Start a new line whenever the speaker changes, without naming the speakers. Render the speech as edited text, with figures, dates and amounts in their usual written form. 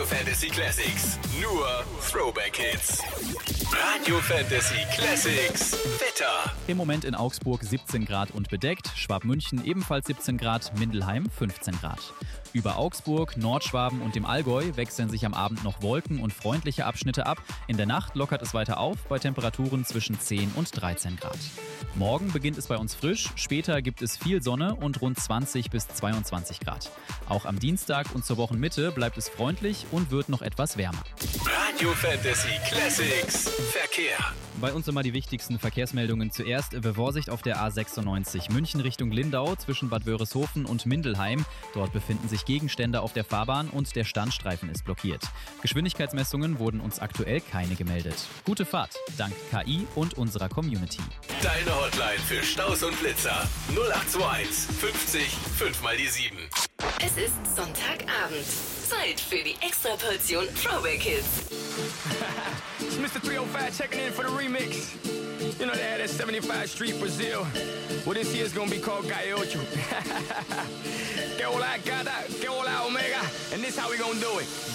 Fantasy Classics. Nur Throwback Hits. Radio Fantasy Classics. Wetter.
Im Moment in Augsburg 17 Grad und bedeckt, Schwabmünchen ebenfalls 17 Grad, Mindelheim 15 Grad. Über Augsburg, Nordschwaben und dem Allgäu wechseln sich am Abend noch Wolken und freundliche Abschnitte ab. In der Nacht lockert es weiter auf bei Temperaturen zwischen 10 und 13 Grad. Morgen beginnt es bei uns frisch, später gibt es viel Sonne und rund 20 bis 22 Grad. Auch am Dienstag und zur Wochenmitte bleibt es freundlich und wird noch etwas wärmer.
Radio Fantasy Classics. Verkehr.
Bei uns immer die wichtigsten Verkehrsmeldungen zuerst. Vorsicht auf der A96 München Richtung Lindau zwischen Bad Wörishofen und Mindelheim. Dort befinden sich Gegenstände auf der Fahrbahn und der Standstreifen ist blockiert. Geschwindigkeitsmessungen wurden uns aktuell keine gemeldet. Gute Fahrt, dank KI und unserer Community.
Deine Hotline für Staus und Blitzer. 0821 50 5 mal die 7.
Es ist Sonntagabend. Zeit für die Extraportion Throwback Hits.
It's Mr. 305 checking in for the remix. You know they had that 75 Street Brazil. Well, this year's gonna be called Calle Ocho. Que hola, gata, que hola, omega. And this how we gonna do it.